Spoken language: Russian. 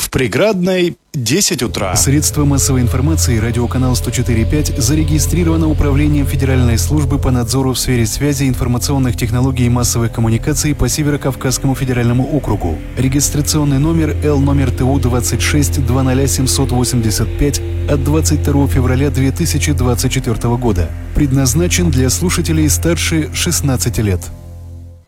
В Преградной 10 утра. Средства массовой информации радиоканал 104.5 зарегистрировано Управлением Федеральной службы по надзору в сфере связи, информационных технологий и массовых коммуникаций по Северо-Кавказскому федеральному округу. Регистрационный номер Л номер ТУ 26 20785 от 22 февраля 2024 года. Предназначен для слушателей старше 16 лет.